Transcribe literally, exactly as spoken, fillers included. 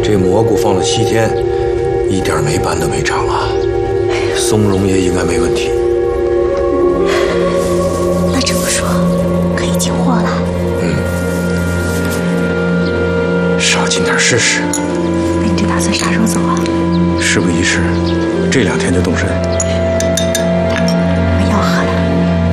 这蘑菇放了七天，一点霉斑都没长啊。松茸也应该没问题。 那这么说，可以进货了。 嗯，少进点试试。 那你这打算啥时候走啊？ 事不宜迟，这两天就动身。